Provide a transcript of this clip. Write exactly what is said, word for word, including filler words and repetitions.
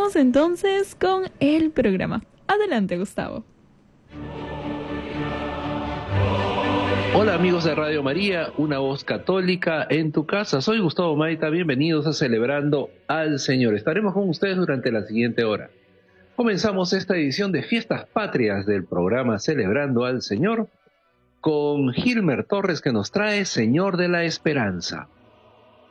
Comenzamos entonces con el programa. Adelante, Gustavo. Hola amigos de Radio María, una voz católica en tu casa. Soy Gustavo Maita, bienvenidos a Celebrando al Señor. Estaremos con ustedes durante la siguiente hora. Comenzamos esta edición de Fiestas Patrias del programa Celebrando al Señor con Gilmer Torres, que nos trae Señor de la Esperanza.